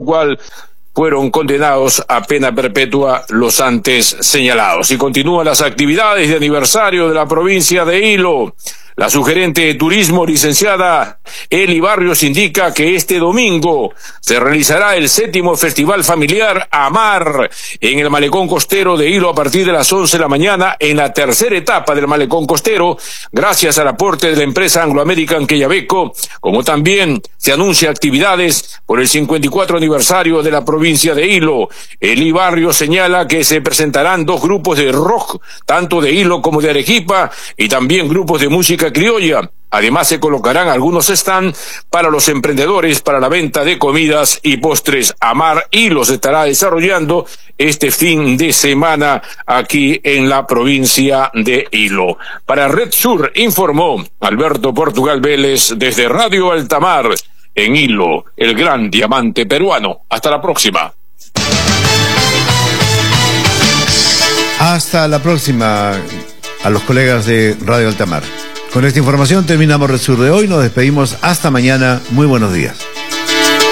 cual fueron condenados a pena perpetua los antes señalados. Y continúan las actividades de aniversario de la provincia de Hilo. La sugerente de Turismo, licenciada Eli Barrios, indica que este domingo se realizará el 7º Festival Familiar Amar en el Malecón Costero de Hilo a partir de las 11 de la mañana en la tercera etapa del Malecón Costero, gracias al aporte de la empresa Anglo American Quellaveco, como también se anuncia actividades por el 54 aniversario de la provincia de Hilo. Eli Barrios señala que se presentarán 2 grupos de rock, tanto de Hilo como de Arequipa, y también grupos de música criolla. Además se colocarán algunos stands para los emprendedores para la venta de comidas y postres. Amar Hilo se estará desarrollando este fin de semana aquí en la provincia de Hilo. Para Red Sur informó Alberto Portugal Vélez desde Radio Altamar en Hilo, el gran diamante peruano. Hasta la próxima. Hasta la próxima a los colegas de Radio Altamar. Con esta información terminamos Red Sur de hoy. Nos despedimos hasta mañana. Muy buenos días.